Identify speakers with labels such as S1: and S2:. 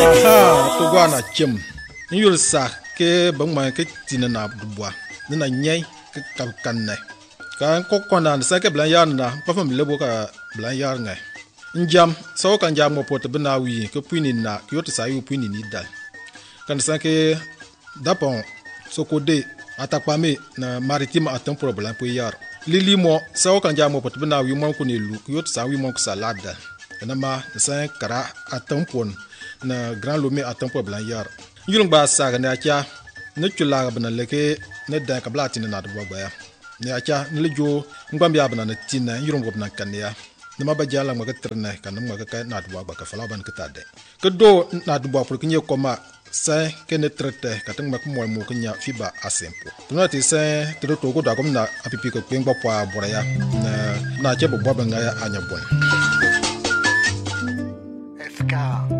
S1: aha to gwa na chem nyul sa ke bang ma ke tin na dubwa na nyai ke kan ne kan ko kona sa ke blan yar na pa fam lebo ka blan yar ngai njam so kan jam mo pot bna wi ke puini na yot sa yu puini ni dal kan sa ke dapon so ko de atakpame na maritime atam problem po yar lili mo so kan jam mo pot bna wi mo ko ni lu yot sa wi mo ko salada na ma sa kara atam pon na grand lomé atam problem yar yulung ba sa ga na cha ne chula ga bna leke ne da ka blati na do ba ya ne acha ne lejo ngam ya bna na tinna yulung go bna kan ya ne ma ba jala ma ga trna kan ma ga ka na do ba ka fala ban ka tade ke do na do ba pour que nye koma sa ke ne trete ka tang ma ko mo mo nya fiba asempo tuna ti sa to to go da ko na apipi ko peng ba kwa bora ya na che bo ba nga ya anya bon
S2: Esca